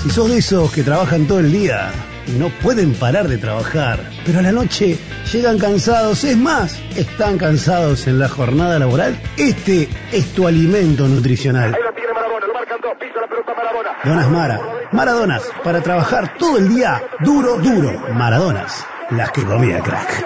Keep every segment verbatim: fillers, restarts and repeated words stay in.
Si sos de esos que trabajan todo el día y no pueden parar de trabajar, pero a la noche llegan cansados, es más, están cansados en la jornada laboral, este es tu alimento nutricional. Ahí lo tiene Marabona, lo marcan dos, pisa la pelota Marabona. Donas Mara, Maradonas, para trabajar todo el día, duro, duro. Maradonas, las que comía crack.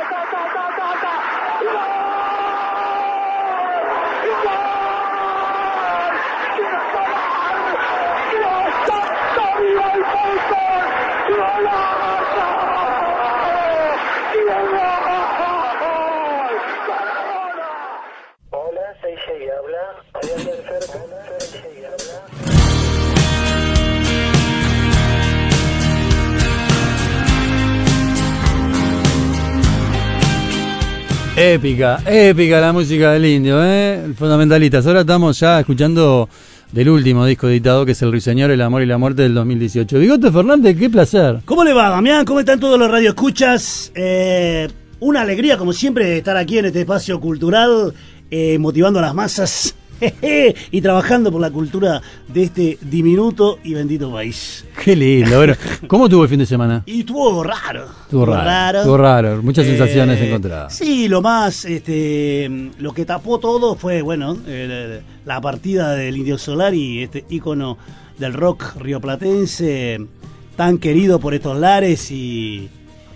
Épica, épica la música del Indio, ¿eh? Fundamentalistas. Ahora estamos ya escuchando del último disco editado, que es El Ruiseñor, El Amor y la Muerte del dos mil dieciocho. Bigote Fernández, qué placer. ¿Cómo le va, Damián? ¿Cómo están todos los radioescuchas? Eh, una alegría, como siempre, estar aquí en este espacio cultural, eh, motivando a las masas y trabajando por la cultura de este diminuto y bendito país. Qué lindo. Bueno, ¿cómo estuvo el fin de semana? Y estuvo raro. Estuvo raro. raro. Estuvo raro. Muchas eh, sensaciones encontradas. Sí, lo más, este, lo que tapó todo fue, bueno, eh, la partida del Indio Solari, este ícono del rock rioplatense, tan querido por estos lares y,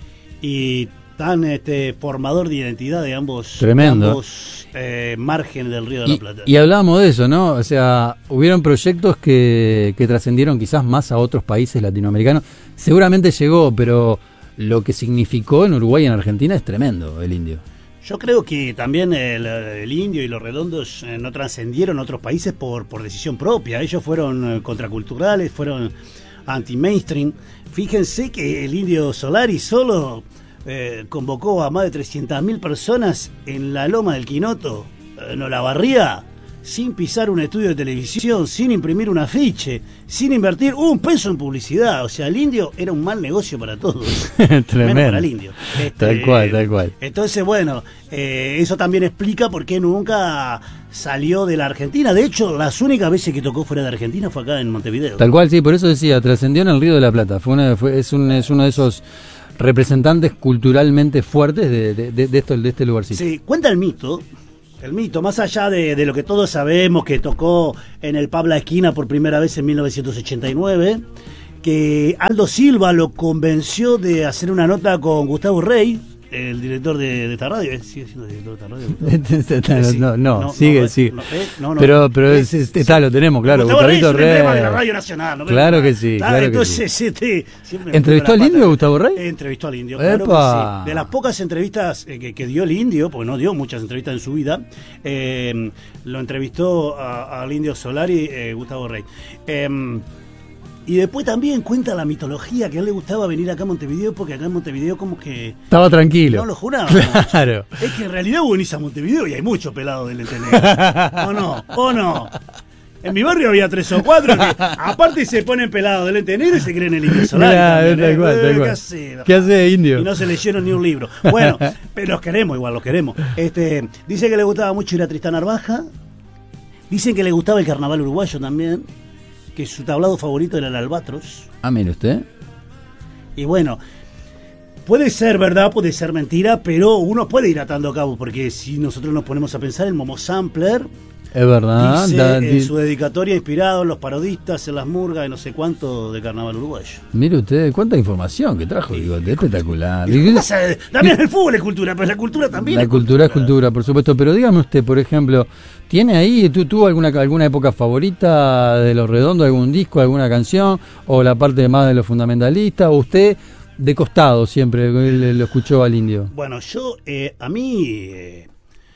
y tan este, formador de identidad de ambos, Tremendo. De ambos eh, márgenes del Río de la Plata. Y, y hablábamos de eso, ¿no? O sea, hubieron proyectos que, que trascendieron quizás más a otros países latinoamericanos. Seguramente llegó, pero lo que significó en Uruguay y en Argentina es tremendo, el Indio. Yo creo que también el, el Indio y los Redondos eh, no trascendieron a otros países por, por decisión propia. Ellos fueron eh, contraculturales, fueron anti-mainstream. Fíjense que el Indio Solari solo eh, convocó a más de trescientas mil personas en la Loma del Quinoto, en Olavarría, sin pisar un estudio de televisión, sin imprimir un afiche, sin invertir un peso en publicidad. O sea, el Indio era un mal negocio para todos. Tremendo. Menos para el Indio. Este, tal cual, tal cual. Entonces, bueno, eh, eso también explica por qué nunca salió de la Argentina. De hecho, las únicas veces que tocó fuera de Argentina fue acá en Montevideo. Tal cual, sí, por eso decía, trascendió en el Río de la Plata. Fue, una, fue es, un, es uno de esos representantes culturalmente fuertes de, de, de, de, esto, de este lugarcito. Sí, cuenta el mito. El mito, más allá de, de lo que todos sabemos, que tocó en el Pub La Esquina por primera vez en mil novecientos ochenta y nueve, que Aldo Silva lo convenció de hacer una nota con Gustavo Rey, el director de, de esta radio. ¿Sigue siendo director de esta radio? no, no, no, sigue, no, sigue. No, ¿eh? no, no, pero pero ¿eh? es, es, está, lo tenemos, claro. Gustavo Rey es un Rey. emblema de la Radio Nacional. ¿no? Claro que sí, claro entonces, que sí. Este, ¿Entrevistó al Indio Gustavo Rey? Entrevistó al Indio, claro que sí. De las pocas entrevistas eh, que, que dio el Indio, porque no dio muchas entrevistas en su vida, eh, lo entrevistó a, al Indio Solari, eh, Gustavo Rey. Eh, Y después también cuenta la mitología, que a él le gustaba venir acá a Montevideo, porque acá en Montevideo como que... Estaba tranquilo. No lo juraba. Claro. Es que en realidad vos venís a Montevideo y hay mucho pelado del lente negro. ¿O no? ¿O no? En mi barrio había tres o cuatro que aparte se ponen pelados del lente negro y se creen el Indio Solari. Claro, tal cual, tal cual. ¿Qué hace? ¿Qué hace, Indio? Y no se leyeron ni un libro. Bueno, pero los queremos igual, los queremos. Este, dice que le gustaba mucho ir a Tristán Narvaja. Dicen que le gustaba el carnaval uruguayo también, que su tablado favorito era el Albatros. Ah, mire usted. Y bueno, puede ser verdad, puede ser mentira, pero uno puede ir atando cabos, porque si nosotros nos ponemos a pensar, el Momo Sampler es verdad, dice da, en di... su dedicatoria inspirado en los parodistas, en las murgas, y no sé cuánto de carnaval uruguayo. Mire usted, cuánta información que trajo, Sí. digo, espectacular. Y pasa, también el fútbol es cultura, pero la cultura también La es cultura es cultura. cultura, por supuesto, pero dígame usted, por ejemplo, ¿tiene ahí, tú tuvo alguna alguna época favorita de Los Redondos, algún disco, alguna canción, o la parte más de los fundamentalistas, o usted de costado siempre lo escuchó al Indio? Bueno, yo, eh, a mí... Eh,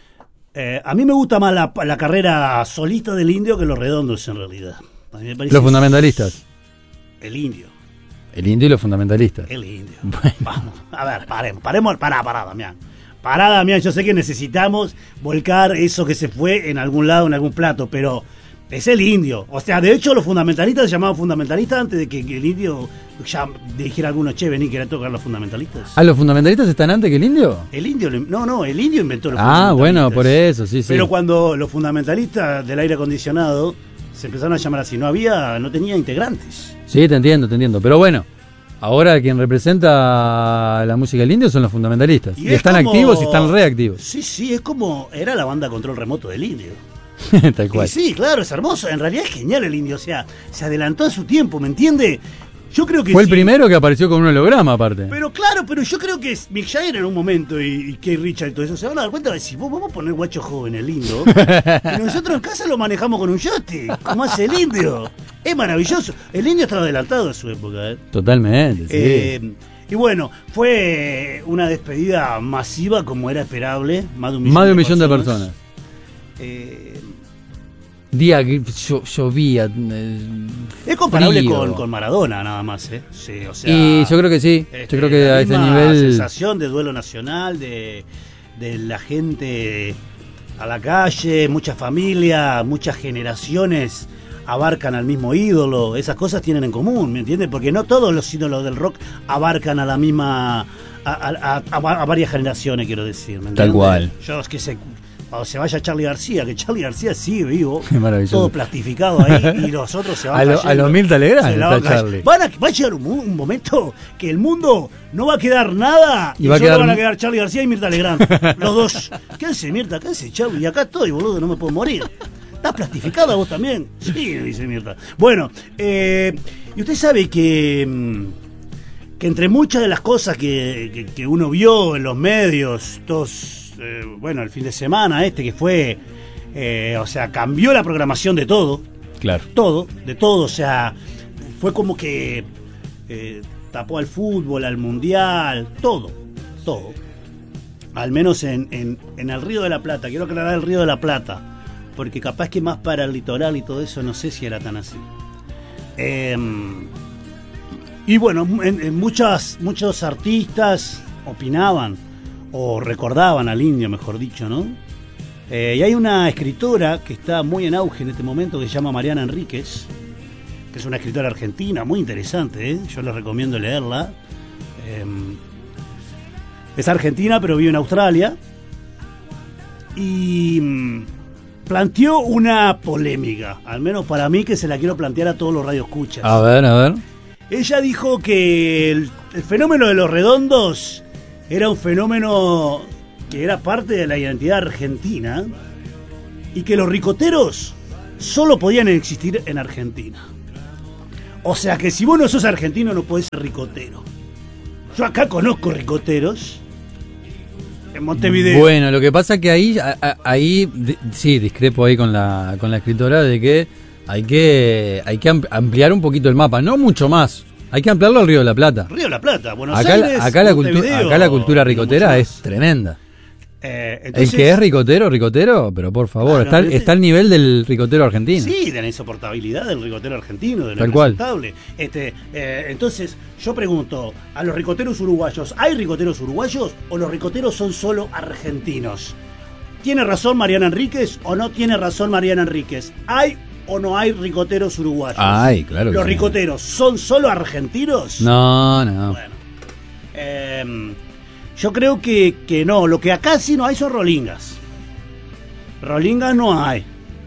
Eh, a mí me gusta más la, la carrera solista del Indio que los Redondos, en realidad. A mí me parece Los fundamentalistas. El Indio. El Indio y los fundamentalistas. El Indio. Bueno. Vamos, a ver, paremos, paremos, pará, pará, Damián. Pará, Damián, yo sé que necesitamos volcar eso que se fue en algún lado, en algún plato, pero es el Indio. O sea, de hecho, los fundamentalistas se llamaban fundamentalistas antes de que, que el Indio ya dijera a algunos, che, vení, que era tocar los fundamentalistas. ¿Ah, los fundamentalistas están antes que el Indio? El Indio, no, no, el Indio inventó los Ah, fundamentalistas. bueno, por eso, sí, sí. Pero cuando los fundamentalistas del aire acondicionado se empezaron a llamar así. No había, no tenía integrantes. Sí, te entiendo, te entiendo. Pero bueno, ahora quien representa la música del indio son los fundamentalistas. Y, y están como... activos y están reactivos. Sí, sí, es como, era la banda Control Remoto del indio. Tal cual. Y sí, claro, es hermoso. En realidad es genial el indio. O sea, se adelantó a su tiempo, ¿me entiende? Yo creo que fue sí. El primero que apareció con un holograma, aparte. Pero claro, pero yo creo que Mick Jagger en un momento y, y Keith Richards y todo eso se van a dar cuenta de si vos vamos a poner guacho joven el lindo y nosotros en casa lo manejamos con un joystick, como hace el indio. Es maravilloso. El indio estaba adelantado a su época. ¿eh? Totalmente, sí. Eh, y bueno, fue una despedida masiva como era esperable. Más de un millón, más de, un de, millón personas. de personas. Eh, Día que llo, llovía. Eh, es comparable con, con Maradona, nada más. ¿eh? Sí, o sea, y yo creo que sí. Este, yo creo que a ese nivel. Sensación de duelo nacional, de, de la gente a la calle, mucha familia, muchas generaciones abarcan al mismo ídolo. Esas cosas tienen en común, ¿me entiendes? Porque no todos los ídolos del rock abarcan a la misma. A, a, a, a varias generaciones, quiero decir. ¿me Tal cual. Yo es que sé. O se vaya Charly García, que Charly García sigue vivo, maravilloso, todo plastificado ahí, y los otros se van a, lo, a los Mirta Legrand está Charly. Van a, va a llegar un, un momento que el mundo no va a quedar nada y, y va solo a quedar... van a quedar Charly García y Mirta Legrand. Los dos. Quédense Mirta, quédense Charly, y acá estoy, boludo, no me puedo morir. ¿Estás plastificada vos también? Sí, dice Mirta. Bueno, eh, y usted sabe que, que entre muchas de las cosas que, que, que uno vio en los medios, todos... Eh, bueno, el fin de semana este que fue, eh, o sea, cambió la programación de todo. Claro. Todo, de todo, o sea, fue como que eh, tapó al fútbol, al mundial, todo, todo. Al menos en, en, en el Río de la Plata, quiero aclarar el Río de la Plata, porque capaz que más para el litoral y todo eso, no sé si era tan así. Eh, y bueno, en, en muchas, muchos artistas opinaban o recordaban al indio, mejor dicho, ¿no? Eh, y hay una escritora que está muy en auge en este momento que se llama Mariana Enríquez, que es una escritora argentina muy interesante, ¿eh? Yo les recomiendo leerla. Eh, es argentina, pero vive en Australia. Y mm, planteó una polémica, al menos para mí, que se la quiero plantear a todos los radioescuchas. A ver, a ver. Ella dijo que el, el fenómeno de los redondos era un fenómeno que era parte de la identidad argentina y que los ricoteros solo podían existir en Argentina. O sea que si vos no sos argentino no podés ser ricotero. Yo acá conozco ricoteros en Montevideo. Bueno, lo que pasa es que ahí, ahí sí, discrepo ahí con la, con la escritora de que hay que hay que ampliar un poquito el mapa, no mucho más. Hay que ampliarlo al Río de la Plata. Río de la Plata, Buenos acá, Aires, acá la, cultu acá la cultura ricotera es tremenda. Eh, entonces, el que es ricotero, ricotero, pero por favor, claro, está, ese, está al nivel del ricotero argentino. Sí, de la insoportabilidad del ricotero argentino, de lo Tal cual. Este, eh, entonces, yo pregunto, a los ricoteros uruguayos, ¿hay ricoteros uruguayos o los ricoteros son solo argentinos? ¿Tiene razón Mariana Enríquez o no tiene razón Mariana Enríquez? ¿Hay o no hay ricoteros uruguayos? Ay, claro. ¿Los que ricoteros sí. son solo argentinos? No, no. Bueno. Eh, yo creo que, que no. Lo que acá sí no hay son rolingas. Rolingas no hay.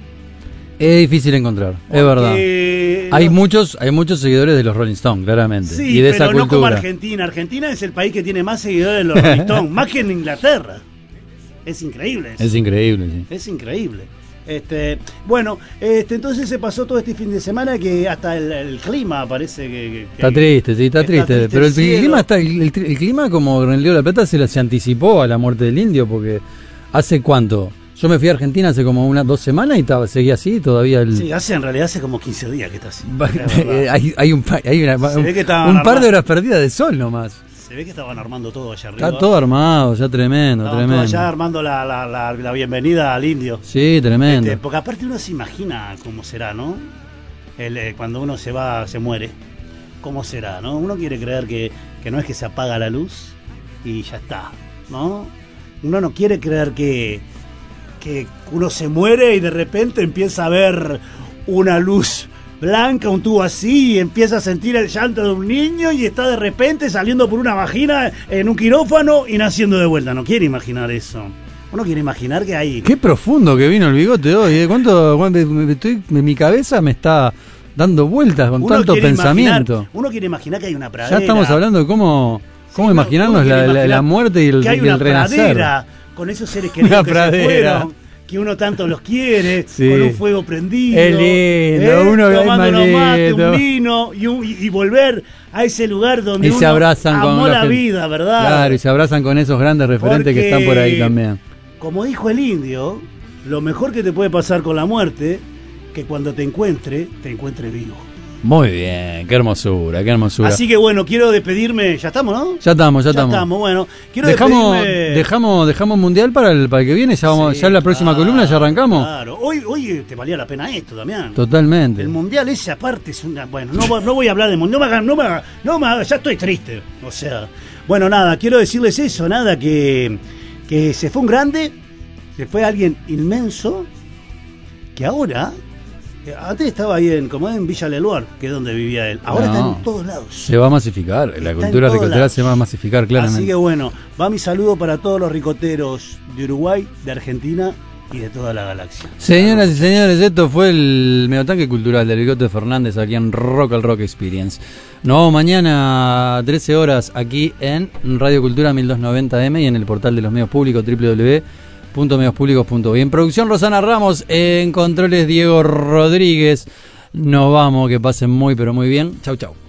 Es difícil encontrar, porque es verdad. Hay no, muchos, hay muchos seguidores de los Rolling Stones, claramente. Sí, y de pero esa no cultura. Como Argentina. Argentina es el país que tiene más seguidores de los Rolling Stones, más que en Inglaterra. Es increíble eso. Es increíble, sí. Es increíble. Este, bueno, este, entonces se pasó todo este fin de semana que hasta el, el clima parece que, que está triste, sí, está, está triste, triste, pero el, el clima está, el, el, el clima como en el Río de la Plata se, se anticipó a la muerte del indio porque hace cuánto, yo me fui a Argentina hace como unas dos semanas y estaba, seguía así todavía el... Sí, hace en realidad hace como quince días que está así. hay, hay un, hay una, un, un par de horas perdidas de sol nomás. Se ve que estaban armando todo allá arriba. Está todo armado, ya tremendo, estaban tremendo. Ya armando la, la, la, la bienvenida al indio. Sí, tremendo. Este, porque aparte uno se imagina cómo será, ¿no? El, eh, cuando uno se va, se muere. ¿Cómo será, no? Uno quiere creer que, que no es que se apaga la luz y ya está, ¿no? Uno no quiere creer que, que uno se muere y de repente empieza a ver una luz blanca, un tubo así, y empieza a sentir el llanto de un niño y está de repente saliendo por una vagina en un quirófano y naciendo de vuelta. No quiere imaginar eso. Uno quiere imaginar que hay... Qué profundo que vino el bigote hoy, ¿eh? ¿Cuánto, cuánto estoy, mi cabeza me está dando vueltas con uno tanto pensamiento? Imaginar, uno quiere imaginar que hay una pradera. Ya estamos hablando de cómo, cómo sí, imaginarnos la, la, la muerte y el, que hay y una el renacer. Pradera, con esos seres queridos que pradera. se fueron, que uno tanto los quiere, sí. con un fuego prendido, es lindo, ¿eh? uno tomando unos mate, lindo. un vino y, un, y, y volver a ese lugar donde y uno se abrazan amó con la gente, vida, ¿verdad? Claro, y se abrazan con esos grandes referentes Porque, que están por ahí también. Como dijo el indio, lo mejor que te puede pasar con la muerte, que cuando te encuentre, te encuentre vivo. Muy bien, qué hermosura, qué hermosura. Así que bueno, quiero despedirme, ya estamos, ¿no? Ya estamos, ya, ya estamos. estamos. Bueno, quiero dejamos, despedirme... dejamos, dejamos mundial para el para el que viene, ya vamos, sí, ya en la próxima claro, columna ya arrancamos. Claro, hoy, hoy te valía la pena esto, Damián. Totalmente. El mundial ese aparte es una, bueno, no, no voy a hablar de mundial, no me hagan, no me hagan, no me hagan, ya estoy triste. O sea, bueno, nada, quiero decirles eso, nada, que, que se fue un grande, se fue alguien inmenso, que ahora, antes estaba ahí en, como en Villa Leluar, que es donde vivía él, ahora No, está en todos lados. Se va a masificar, la Está cultura en todos ricotera lados. se va a masificar claramente. Así que bueno, va mi saludo para todos los ricoteros de Uruguay, de Argentina y de toda la galaxia. Señoras y señores, esto fue el Meotanque Cultural del Bigote Fernández aquí en Rock al Rock Experience. Nos vemos mañana a trece horas aquí en Radio Cultura mil doscientos noventa eme y en el portal de los medios públicos doble u doble u doble u punto medios públicos punto uy. En producción Rosana Ramos, en controles Diego Rodríguez. Nos vamos, que pasen muy pero muy bien. Chau, chau.